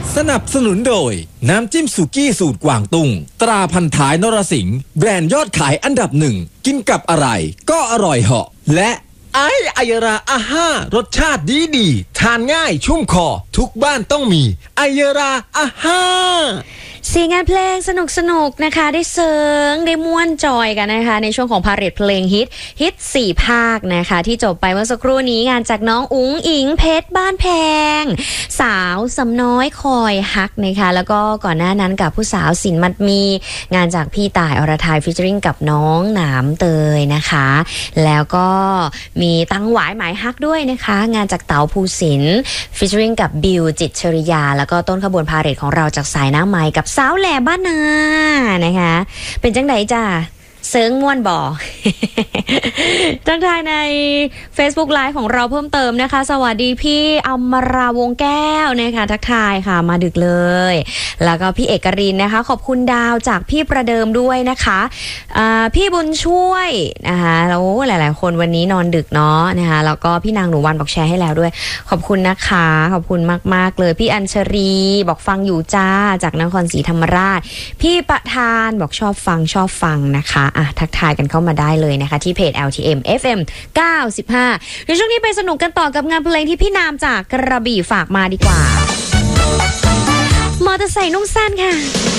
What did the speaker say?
สนับสนุนโดยน้ำจิ้มสุกี้สูตรกวางตุ้งตราพันท้ายนรสิงห์แบรนด์ยอดขายอันดับหนึ่งกินกับอะไรก็อร่อยเหาะและไอายราอาห้ารสชาติดีทานง่ายชุ่มคอทุกบ้านต้องมีไอยราอาห้าสีงานเพลงสนุกนะคะได้เซิงได้ม่วนจอยกันนะคะในช่วงของพาเหรดเพลงฮิต4ภาคนะคะที่จบไปเมื่อสักครู่นี้งานจากน้องอุ๋งอิงเพชรบ้านแพงสาวสำน้อยคอยฮักนะคะแล้วก็ก่อนหน้านั้นกับผู้สาวสินมัดมีงานจากพี่ต่ายอรทัยฟีเจอริ่งกับน้องหนามเตยนะคะแล้วก็มีตังหวายหมายฮักด้วยนะคะงานจากเต๋าภูสินฟีเจอริ่งกับบิวจิตรชริยาแล้วก็ต้นขบวนพาเหรดของเราจากสายน้ำไม้กับสาวแหล่บ้านนานะคะเป็นจังไดจ้าเซิงม่วนบ่ ทักทายใน Facebook Live ของเราเพิ่มเติมนะคะสวัสดีพี่อมราวงแก้วนะคะทักทายค่ะมาดึกเลยแล้วก็พี่เอกรินนะคะขอบคุณดาวจากพี่ประเดิมด้วยนะคะพี่บุญช่วยนะคะแล้วหลายๆคนวันนี้นอนดึกเนาะนะคะแล้วก็พี่นางหนูวันบอกแชร์ให้แล้วด้วยขอบคุณนะคะขอบคุณมากๆเลยพี่อัญชรีบอกฟังอยู่จ้าจากนครศรีธรรมราชพี่ประธานบอกชอบฟังนะคะทักทายกันเข้ามาได้เลยนะคะที่เพจ LTM FM 95ในช่วงนี้ไปสนุกกันต่อกับงานเพลงที่พี่นามจากกระบี่ฝากมาดีกว่ามอเตอร์ไซค์นุ่งสั้นค่ะ